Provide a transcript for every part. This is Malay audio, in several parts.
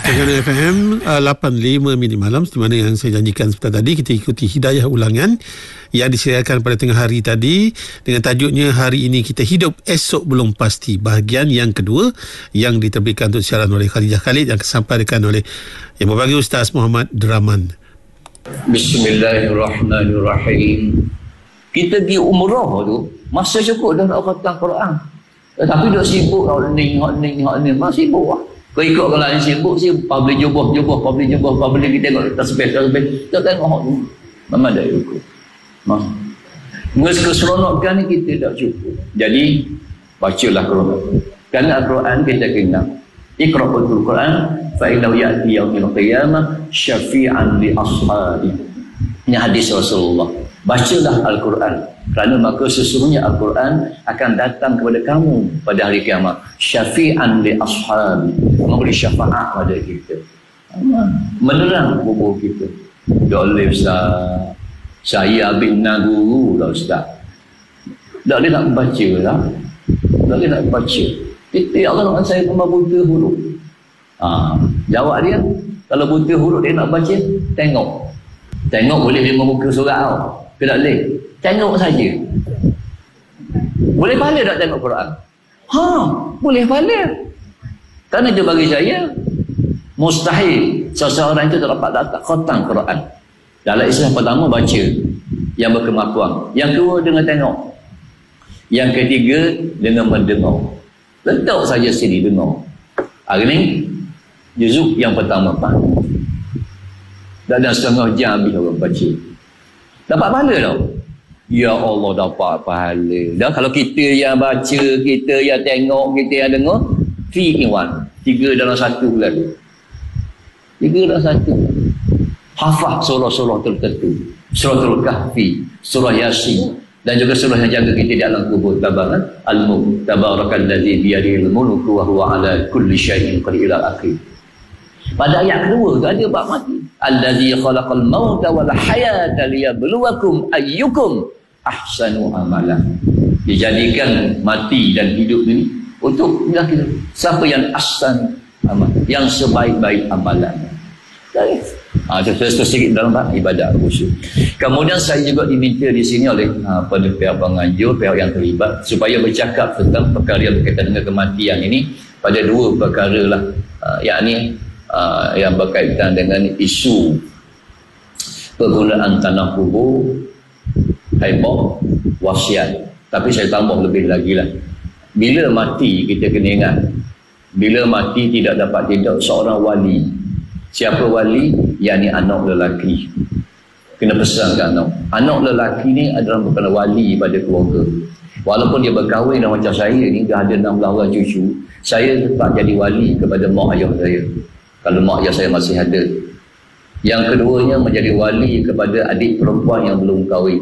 Tegangan FM 85 minit malam, di mana yang saya janjikan sebentar tadi, kita ikuti hidayah ulangan yang disediakan pada tengah hari tadi dengan tajuknya Hari Ini Kita Hidup, Esok Belum Pasti. Bahagian yang kedua yang diterbitkan untuk siaran oleh Khadijah Khalid yang disampaikan oleh Yang Berbagi Ustaz Muhammad Draman. Bismillahirrahmanirrahim. Kita pergi umrah tu masa cukup dah nak khatam Quran, tapi duk sibuk hak ni masih sibuk lah. Kau ikut kalau yang sibuk publish jubah publish kita tengok tasbih kita tengok hak tu memang dah ikut. Keseronokan ni kita tak cukup. Jadi bacalah Quran. Kerana Al-Quran kita kena Iqra'ul Quran fa innahu ya'ti yaumil qiyamah syafi'an li ashabi. Ini hadis Rasulullah. Bacalah Al-Quran kerana maka sesungguhnya Al-Quran akan datang kepada kamu pada hari kiamat, syafi'an li ashabi, memberi syafaat pada kita, menerang kubur kita. Boleh Ustaz, saya habis guru lah Ustaz, tak boleh nak baca lah, tak boleh nak baca. Kita Allah saya memang buta huruf. Jawab dia, kalau buta huruf dia nak baca, tengok boleh dia membuka surat tau ke tak boleh? Tengok saja. Boleh pahala tak tengok Quran? Boleh pahala. Kerana itu bagi saya mustahil seseorang itu tak dapat khatam Quran. Dalam Islam, pertama baca yang berkemakuan, yang kedua dengan tengok, yang ketiga dengan mendengar. Letak saja sini dengar. Hari ni juzuk yang pertama dan setengah jam habis orang baca. Dapat pahala tau. Ya Allah, dapat pahala. Dah kalau kita yang baca, kita yang tengok, kita yang dengar, 3 in 1. 3 dalam 1 lalu. 3 dalam 1. Hafaz surah-surah tertentu. Suratul Kahfi, surah Yasin, dan juga surah yang jaga kita di alam kubur. Al-Mulk, tabarakalladzi biyadihil mulku wa huwa ala kulli syai'in qadir ila akhir. Pada ayat kedua tu ada bab mati. Allazi khalaqal mauta wal hayata liyabluwakum ayyukum ahsanu amala. Dijadikan mati dan hidup ini untuk kita, siapa yang ahsan amal, yang sebaik-baik amalan. Terus sedikit dalam bab ibadat khusyuk. Kemudian saya juga diminta di sini oleh pada pihak penganjur, pihak yang terlibat, supaya bercakap tentang perkara yang berkaitan dengan kematian ini pada 2 perkara lah, yakni yang berkaitan dengan isu penggunaan tanah kubur, haibah, wasiat. Tapi saya tambah lebih lagi lah, bila mati kita kena ingat, bila mati tidak dapat tidak seorang wali. Siapa wali? Yakni anak lelaki. Kena pesan ke anak lelaki ni adalah bukan wali pada keluarga. Walaupun dia berkahwin dan macam saya ni dah ada 16 orang cucu, saya tetap jadi wali kepada mak ayah saya kalau mak ayah saya masih ada. Yang keduanya menjadi wali kepada adik perempuan yang belum kahwin.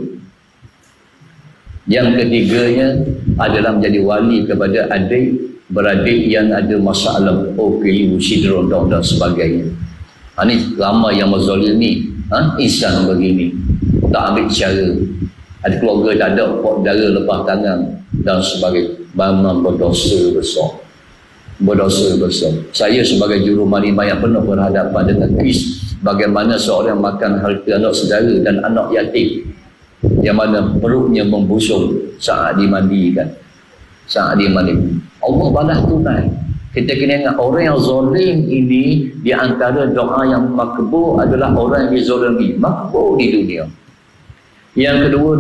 Yang ketiganya adalah menjadi wali kepada adik beradik yang ada masalah OKU, sindrom dan sebagainya. Ini ramai yang menzalimi insan begini, tak ambil cara, ada keluarga tak ada, pot darah lepas tangan dan sebagainya. Memang berdosa besar. Saya sebagai jurumarimah yang pernah berhadapan dengan kes bagaimana seorang makan harta anak saudara dan anak yatim, yang mana perutnya membusung saat dimandikan. Allah balas tunai. Kita kena ingat, orang yang zalim ini di antara doa yang makbul adalah orang yang dizalimi, makbul di dunia. Yang kedua,